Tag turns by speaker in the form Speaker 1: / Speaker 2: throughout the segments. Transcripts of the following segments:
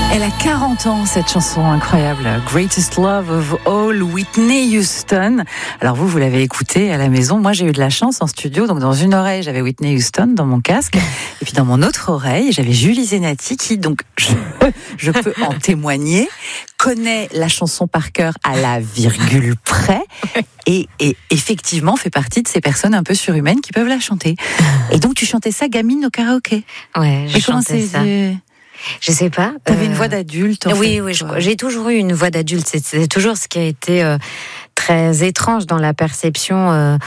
Speaker 1: Elle a 40 ans, cette chanson incroyable, Greatest Love of All, Whitney Houston. Alors vous l'avez écoutée à la maison. Moi, j'ai eu de la chance en studio. Donc, dans une oreille, j'avais Whitney Houston dans mon casque. Et puis, dans mon autre oreille, j'avais Julie Zenati qui, donc, je peux en témoigner, connaît la chanson par cœur à la virgule près. Et effectivement, fait partie de ces personnes un peu surhumaines qui peuvent la chanter. Et donc, tu chantais ça gamine au karaoké.
Speaker 2: Ouais, je chantais ça. Je sais pas.
Speaker 1: T'avais une voix d'adulte.
Speaker 2: Oui, j'ai toujours eu une voix d'adulte. C'est toujours ce qui a été très étrange dans la perception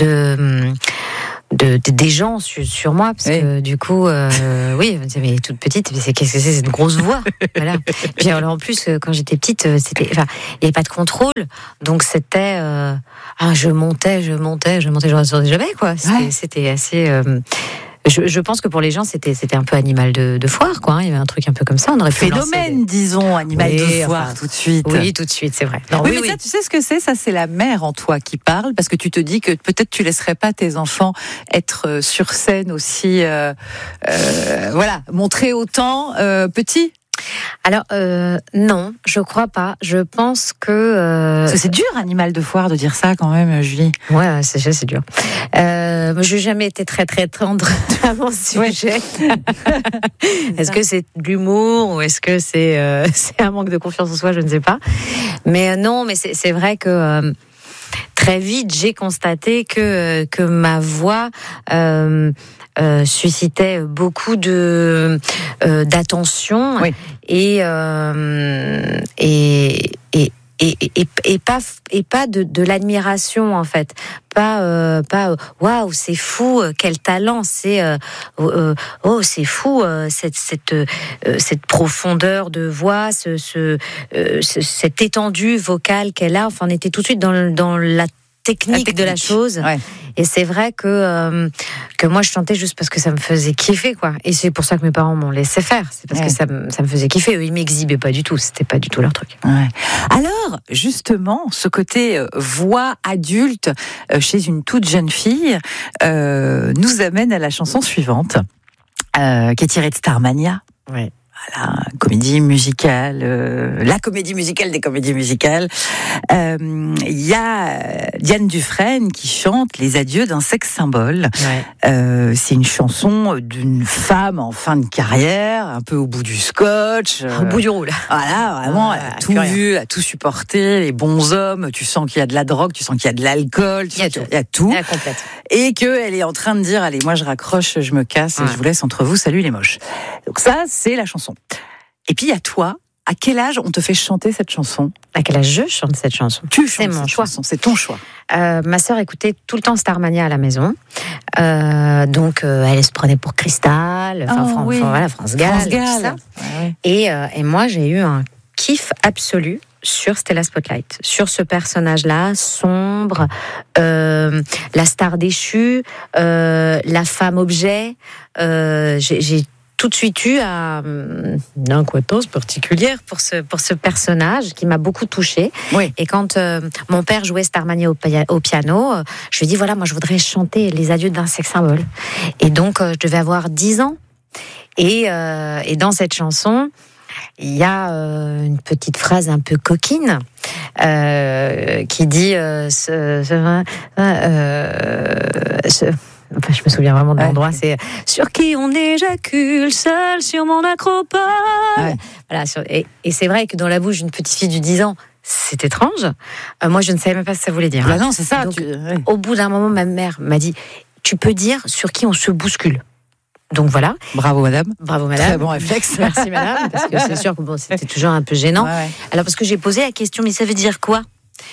Speaker 2: des gens sur moi, parce que du coup, oui, mais toute petite, mais qu'est-ce que c'est cette grosse voix, voilà. Puis alors en plus, quand j'étais petite, il n'y avait pas de contrôle, donc c'était, je montais, je rassurais jamais, quoi. C'était assez. Je pense que pour les gens, c'était un peu animal de foire, quoi. Il y avait un truc un peu comme ça. On aurait pu
Speaker 1: phénomène, disons, animal de foire, tout de suite.
Speaker 2: Oui, tout de suite, c'est vrai. Non,
Speaker 1: oui, mais ça, tu sais ce que c'est ? Ça, c'est la mère en toi qui parle, parce que tu te dis que peut-être tu laisserais pas tes enfants être sur scène aussi, montrer autant petits.
Speaker 2: Alors non, je crois pas. Je pense que
Speaker 1: c'est dur, animal de foire, de dire ça quand même, Julie.
Speaker 2: Ouais, c'est dur. Je n'ai jamais été très très tendre à mon sujet. Est-ce que c'est de l'humour ou est-ce que c'est un manque de confiance en soi ? Je ne sais pas. Mais non, mais c'est vrai que très vite j'ai constaté que ma voix suscitait beaucoup d'attention, oui. et pas de l'admiration, en fait, pas waouh, c'est fou, quel talent, c'est c'est fou, cette profondeur de voix, cette étendue vocale qu'elle a. Enfin, on était tout de suite dans la technique de la chose. Ouais. Et c'est vrai que moi je chantais juste parce que ça me faisait kiffer, quoi. Et c'est pour ça que mes parents m'ont laissé faire. C'est parce que ça me faisait kiffer. Eux, ils m'exhibaient pas du tout. C'était pas du tout leur truc.
Speaker 1: Ouais. Alors, justement, ce côté voix adulte chez une toute jeune fille nous amène à la chanson suivante, qui est tirée de Starmania.
Speaker 2: Ouais.
Speaker 1: Voilà, comédie musicale, la comédie musicale des comédies musicales. Il y a Diane Dufresne qui chante Les adieux d'un sexe symbole. Ouais. C'est une chanson d'une femme en fin de carrière, un peu au bout du scotch.
Speaker 2: Au bout du roule.
Speaker 1: Voilà, vraiment, elle a tout vu, elle a tout supporté, les bons hommes, tu sens qu'il y a de la drogue, tu sens qu'il y a de l'alcool, il y a tout.
Speaker 2: Elle complète.
Speaker 1: Et qu'elle est en train de dire, allez, moi je raccroche, je me casse, je vous laisse entre vous, salut les moches. Donc ça, c'est la chanson. Et puis, il y a toi, à quel âge on te fait chanter cette chanson ?
Speaker 2: À quel âge je chante cette chanson ?
Speaker 1: C'est mon choix. C'est ton choix.
Speaker 2: Ma sœur écoutait tout le temps Starmania à la maison. Donc, elle se prenait pour Cristal, France Gall. Tout ça. Ouais. Et moi, j'ai eu un kiff absolu sur Stella Spotlight, sur ce personnage-là, sombre, la star déchue, la femme objet. J'ai tout de suite eu une incohérence particulière pour ce personnage qui m'a beaucoup touchée. Oui. Et quand mon père jouait Starmania au piano, je lui ai dit, voilà, moi je voudrais chanter Les adieux d'un sexe symbole. Et donc, je devais avoir 10 ans. Et dans cette chanson, il y a une petite phrase un peu coquine qui dit... je me souviens vraiment de l'endroit, c'est sur qui on éjacule seul sur mon acropole. Ouais. Voilà, et c'est vrai que dans la bouche d'une petite fille de 10 ans, c'est étrange. Moi, je ne savais même pas ce que ça voulait dire.
Speaker 1: Bah non, c'est ça.
Speaker 2: Donc, au bout d'un moment, ma mère m'a dit, tu peux dire sur qui on se bouscule. Donc voilà.
Speaker 1: Bravo madame.
Speaker 2: Bravo madame.
Speaker 1: Très bon réflexe.
Speaker 2: Merci madame, parce que c'est sûr que c'était toujours un peu gênant. Ouais. Alors parce que j'ai posé la question, mais ça veut dire quoi ?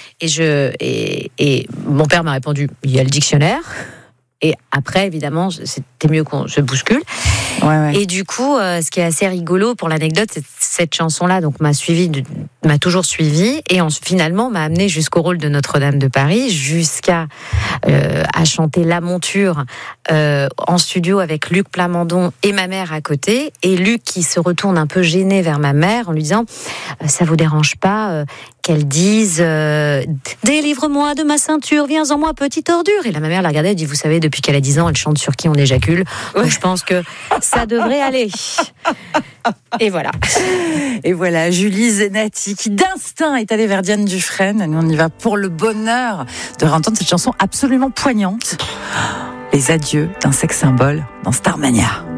Speaker 2: Et mon père m'a répondu, il y a le dictionnaire. Et après, évidemment, c'était mieux qu'on se bouscule. Ouais. Et du coup, ce qui est assez rigolo pour l'anecdote, c'est cette chanson-là, donc m'a toujours suivi, et finalement m'a amené jusqu'au rôle de Notre-Dame de Paris, jusqu'à à chanter La Monture en studio avec Luc Plamondon et ma mère à côté, et Luc qui se retourne un peu gêné vers ma mère en lui disant ça vous dérange pas qu'elle dise délivre-moi de ma ceinture, viens en moi petite ordure. Et là, ma mère la regardait, elle dit, vous savez, depuis qu'elle a 10 ans, elle chante sur qui on éjacule. Donc je pense que ça devrait aller. Et voilà.
Speaker 1: Et voilà, Julie Zenati, qui d'instinct est allée vers Diane Dufresne. Nous, on y va pour le bonheur de entendre cette chanson absolument poignante. Les adieux d'un sex symbole dans Starmania.